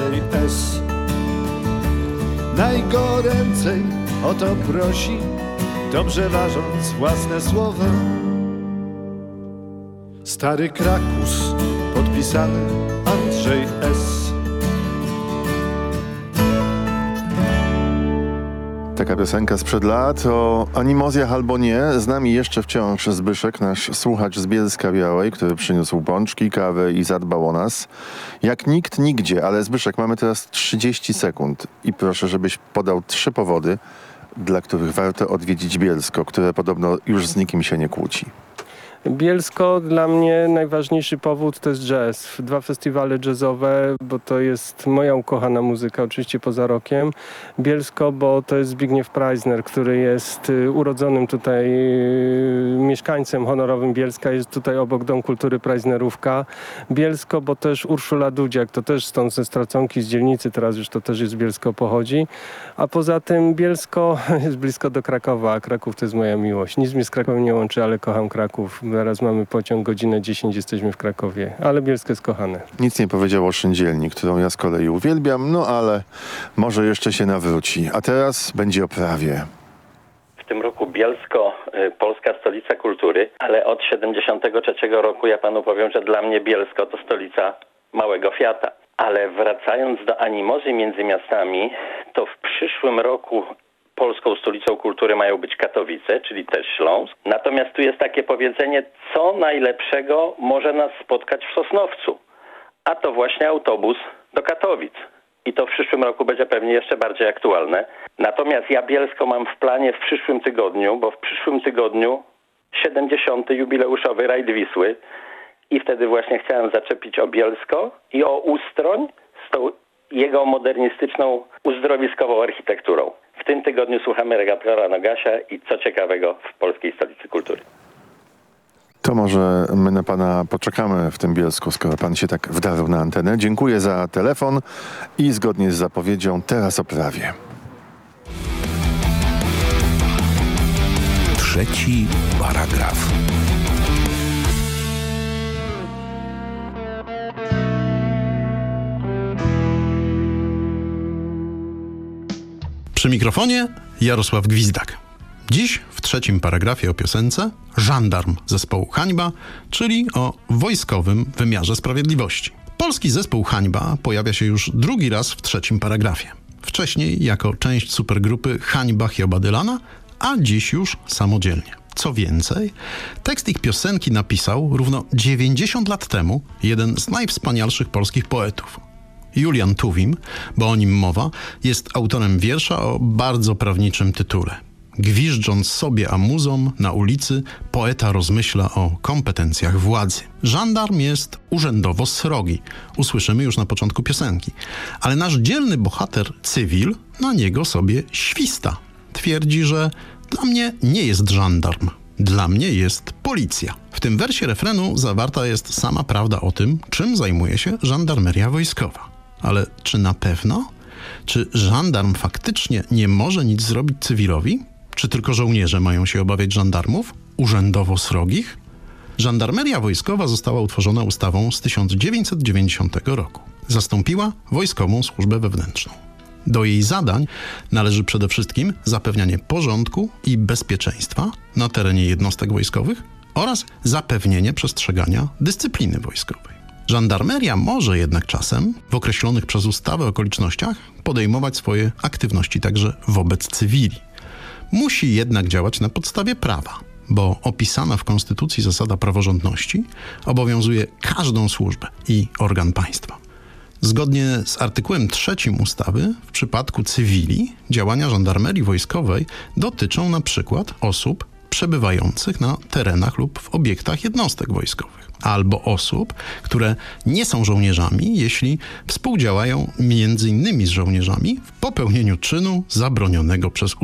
Andrzej S. Najgoręcej o to prosi, dobrze ważąc własne słowa. Stary Krakus, podpisany Andrzej S. Taka piosenka sprzed lat o animozjach albo nie. Z nami jeszcze wciąż Zbyszek, nasz słuchacz z Bielska-Białej, który przyniósł pączki, kawę i zadbał o nas. Jak nikt nigdzie, ale Zbyszek, mamy teraz 30 sekund i proszę, żebyś podał 3 powody, dla których warto odwiedzić Bielsko, które podobno już z nikim się nie kłóci. Bielsko dla mnie najważniejszy powód to jest jazz. 2 festiwale jazzowe, bo to jest moja ukochana muzyka, oczywiście poza rockiem. Bielsko, bo to jest Zbigniew Preissner, który jest urodzonym tutaj mieszkańcem honorowym Bielska, jest tutaj obok Dom Kultury Preissnerówka. Bielsko, bo też Urszula Dudziak, to też stąd ze Straconki, z dzielnicy, teraz już to też jest Bielsko pochodzi. A poza tym Bielsko jest blisko do Krakowa, a Kraków to jest moja miłość. Nic mnie z Krakowem nie łączy, ale kocham Kraków. Zaraz mamy pociąg, godzinę 10, jesteśmy w Krakowie, ale Bielsko jest kochane. Nic nie powiedział o Szyndzielni, którą ja z kolei uwielbiam, no ale może jeszcze się nawróci. A teraz będzie o prawie. W tym roku Bielsko, polska stolica kultury, ale od 73 roku ja panu powiem, że dla mnie Bielsko to stolica małego Fiata. Ale wracając do animozji między miastami, to w przyszłym roku polską stolicą kultury mają być Katowice, czyli też Śląsk. Natomiast tu jest takie powiedzenie, co najlepszego może nas spotkać w Sosnowcu. A to właśnie autobus do Katowic. I to w przyszłym roku będzie pewnie jeszcze bardziej aktualne. Natomiast ja Bielsko mam w planie w przyszłym tygodniu, bo w przyszłym tygodniu 70. jubileuszowy rajd Wisły. I wtedy właśnie chciałem zaczepić o Bielsko i o Ustroń z tą jego modernistyczną, uzdrowiskową architekturą. W tym tygodniu słuchamy Regatora Nogasia i co ciekawego w polskiej stolicy kultury. To może my na pana poczekamy w tym Bielsku, skoro pan się tak wdarł na antenę. Dziękuję za telefon i zgodnie z zapowiedzią teraz o prawie. Trzeci paragraf. Przy mikrofonie Jarosław Gwizdak. Dziś w trzecim paragrafie o piosence Żandarm zespołu Hańba, czyli o wojskowym wymiarze sprawiedliwości. Polski zespół Hańba pojawia się już drugi raz w trzecim paragrafie. Wcześniej jako część supergrupy Hańba Hioba Dylana, a dziś już samodzielnie. Co więcej, tekst ich piosenki napisał równo 90 lat temu jeden z najwspanialszych polskich poetów. Julian Tuwim, bo o nim mowa, jest autorem wiersza o bardzo prawniczym tytule. Gwiżdżąc sobie a muzom na ulicy, poeta rozmyśla o kompetencjach władzy. Żandarm jest urzędowo srogi. Usłyszymy już na początku piosenki. Ale nasz dzielny bohater, cywil, na niego sobie śwista. Twierdzi, że dla mnie nie jest żandarm. Dla mnie jest policja. W tym wersie refrenu zawarta jest sama prawda o tym, czym zajmuje się żandarmeria wojskowa. Ale czy na pewno? Czy żandarm faktycznie nie może nic zrobić cywilowi? Czy tylko żołnierze mają się obawiać żandarmów? Urzędowo srogich? Żandarmeria wojskowa została utworzona ustawą z 1990 roku. Zastąpiła wojskową służbę wewnętrzną. Do jej zadań należy przede wszystkim zapewnianie porządku i bezpieczeństwa na terenie jednostek wojskowych oraz zapewnienie przestrzegania dyscypliny wojskowej. Żandarmeria może jednak czasem, w określonych przez ustawę okolicznościach, podejmować swoje aktywności także wobec cywili. Musi jednak działać na podstawie prawa, bo opisana w Konstytucji zasada praworządności obowiązuje każdą służbę i organ państwa. Zgodnie z artykułem 3 ustawy, w przypadku cywili działania żandarmerii wojskowej dotyczą na przykład osób przebywających na terenach lub w obiektach jednostek wojskowych, albo osób, które nie są żołnierzami, jeśli współdziałają m.in. z żołnierzami w popełnieniu czynu zabronionego przez